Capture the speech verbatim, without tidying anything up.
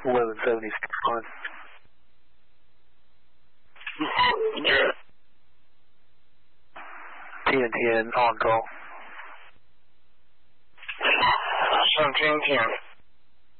eleven seventy fine. ten ten on call. seventeen ten.